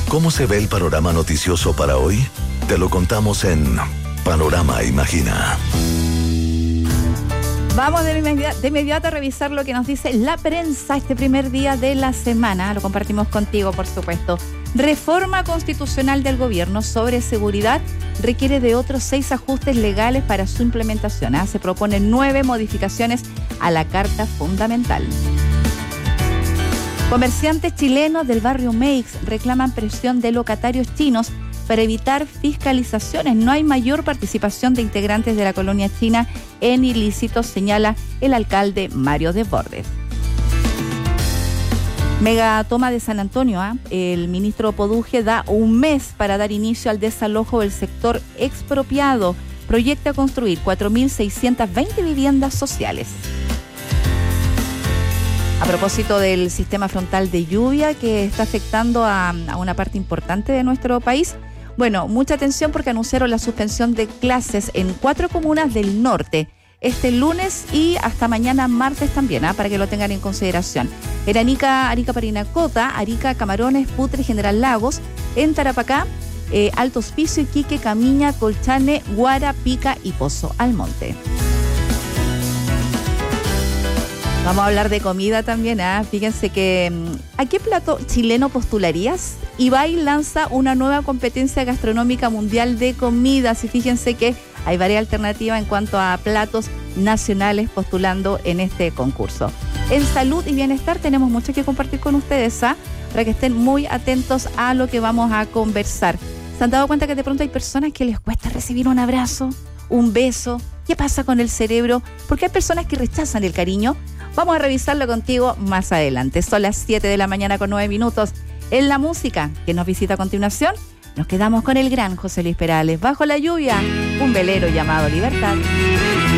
¿Cómo se ve el panorama noticioso para hoy? Te lo contamos en Panorama Imagina. Vamos de inmediato a revisar lo que nos dice la prensa este primer día de la semana. Lo compartimos contigo, por supuesto. Reforma constitucional del gobierno sobre seguridad requiere de otros 6 ajustes legales para su implementación. Se proponen 9 modificaciones a la Carta Fundamental. Comerciantes chilenos del barrio Meix reclaman presión de locatarios chinos para evitar fiscalizaciones. No hay mayor participación de integrantes de la colonia china en ilícitos, señala el alcalde Mario Desbordes. Mega toma de San Antonio. El ministro Poduje da un mes para dar inicio al desalojo del sector expropiado. Proyecta construir 4.620 viviendas sociales. A propósito del sistema frontal de lluvia que está afectando a una parte importante de nuestro país, bueno, mucha atención porque anunciaron la suspensión de clases en 4 comunas del norte este lunes y hasta mañana martes también, para que lo tengan en consideración. En Arica Parinacota, Arica, Camarones, Putre, General Lagos, en Tarapacá, Alto Hospicio, Iquique, Camiña, Colchane, Guara, Pica y Pozo Almonte. Vamos a hablar de comida también. Fíjense que ¿a qué plato chileno postularías? Ibai lanza una nueva competencia gastronómica mundial de comidas y fíjense que hay varias alternativas en cuanto a platos nacionales postulando en este concurso. En salud y bienestar tenemos mucho que compartir con ustedes, para que estén muy atentos a lo que vamos a conversar. ¿Se han dado cuenta que de pronto hay personas que les cuesta recibir un abrazo, un beso? ¿Qué pasa con el cerebro? ¿Por qué hay personas que rechazan el cariño? Vamos a revisarlo contigo más adelante. Son las 7 de la mañana con 9 minutos. En la música que nos visita a continuación, nos quedamos con el gran José Luis Perales. Bajo la lluvia, un velero llamado Libertad.